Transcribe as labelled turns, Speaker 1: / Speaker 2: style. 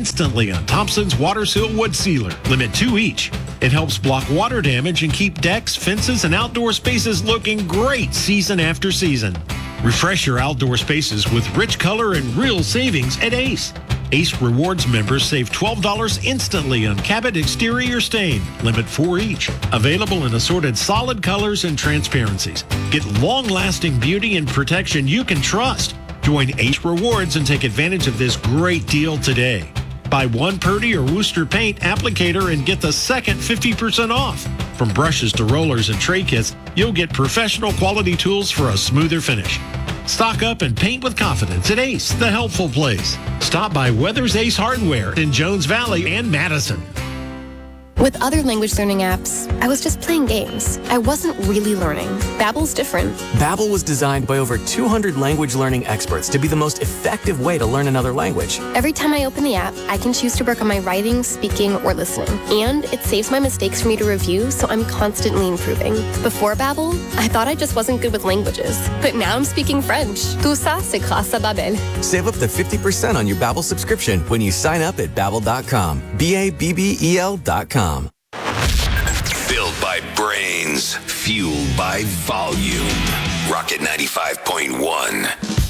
Speaker 1: instantly on Thompson's Water Seal Wood Sealer. Limit 2 each. It helps block water damage and keep decks, fences, and outdoor spaces looking great season after season. Refresh your outdoor spaces with rich color and real savings at Ace. Ace Rewards members save $12 instantly on Cabot exterior stain. Limit 4 each. Available in assorted solid colors and transparencies. Get long-lasting beauty and protection you can trust. Join Ace Rewards and take advantage of this great deal today. Buy one Purdy or Wooster paint applicator and get the second 50% off. From brushes to rollers and tray kits, you'll get professional quality tools for a smoother finish. Stock up and paint with confidence at Ace, the helpful place. Stop by Weathers Ace Hardware in Jones Valley and Madison.
Speaker 2: With other language learning apps, I was just playing games. I wasn't really learning. Babbel's different.
Speaker 3: Babbel was designed by over 200 language learning experts to be the most effective way to learn another language.
Speaker 2: Every time I open the app, I can choose to work on my writing, speaking, or listening. And it saves my mistakes for me to review, so I'm constantly improving. Before Babbel, I thought I just wasn't good with languages. But now I'm speaking French. Tout ça, c'est grâce à Babbel.
Speaker 3: Save up to 50% on your Babbel subscription when you sign up at Babbel.com. Babbel.com.
Speaker 4: Built by brains, fueled by volume. Rocket 95.1.